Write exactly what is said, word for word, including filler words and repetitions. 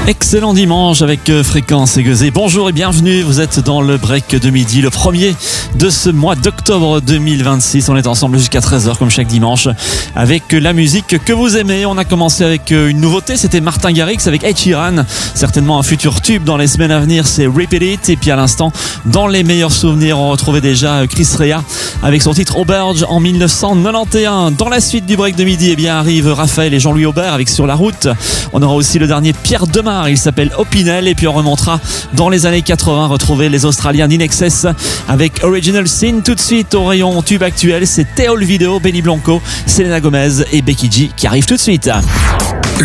Excellent dimanche avec Fréquence Aiguisée. Bonjour et bienvenue, vous êtes dans le break de midi, le premier de ce mois d'octobre deux mille vingt-six. On est ensemble jusqu'à treize heures comme chaque dimanche avec la musique que vous aimez. On a commencé avec une nouveauté, c'était Martin Garrix avec Ed Sheeran. Certainement un futur tube dans les semaines à venir, c'est Repeat It. Et puis à l'instant, dans les meilleurs souvenirs, on retrouvait déjà Chris Rea avec son titre Auberge en mille neuf cent quatre-vingt-onze. Dans la suite du break de midi, eh bien, arrivent Raphaël et Jean-Louis Aubert avec Sur la route. On aura aussi le dernier Pierre Demar. Il s'appelle Opinel et puis on remontera dans les années quatre-vingts retrouver les Australiens d'In Excess avec Original Sin. Tout de suite au rayon tube actuel, c'est Théo le vidéo, Benny Blanco, Selena Gomez et Becky G qui arrivent tout de suite.